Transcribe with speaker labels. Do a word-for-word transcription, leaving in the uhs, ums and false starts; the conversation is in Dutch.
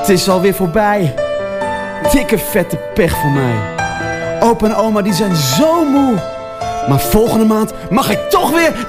Speaker 1: is alweer voorbij. Dikke vette pech voor mij. Opa en oma die zijn zo moe. Maar volgende maand mag ik toch weer